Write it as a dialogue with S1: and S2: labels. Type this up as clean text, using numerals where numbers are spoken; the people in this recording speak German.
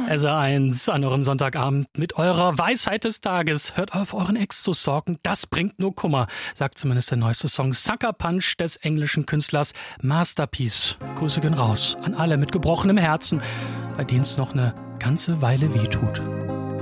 S1: SR1 an eurem Sonntagabend mit eurer Weisheit des Tages. Hört auf, euren Ex zu stalken, das bringt nur Kummer, sagt zumindest der neueste Song Sucker Punch des englischen Künstlers Masterpiece. Grüße gehen raus an alle mit gebrochenem Herzen, bei denen es noch eine ganze Weile wehtut.